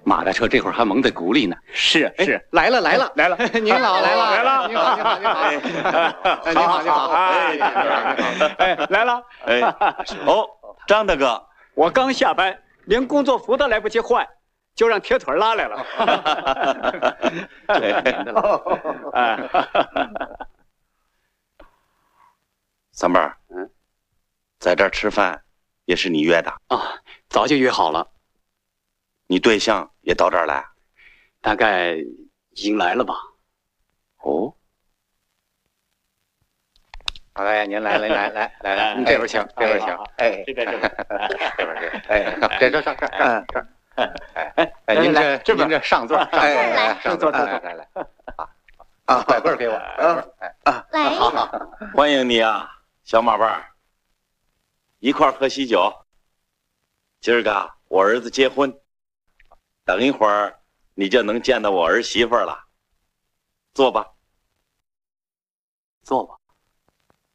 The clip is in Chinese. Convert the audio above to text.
马大车这会儿还忙得鼓励呢。 是是， 来了，您好，来了， 你好，你好，你好， 哎，来了， 哎，哦，张大哥， 我刚下班，连工作服都来不及换，就让铁腿拉来了。 三妹儿，在这儿吃饭也是你约的啊？早就约好了。 你对象也到这儿来？ 大概已经来了吧？ 哦。 哎，您来，您这边请，这边请。哎， 这边， 这边去。哎，这，您这上座，上座，来。啊，拐棍给我， 来， 好， 欢迎你啊，小马伴儿，一块儿喝喜酒。今儿个我儿子结婚，等一会儿你就能见到我儿媳妇了。坐吧， 坐吧。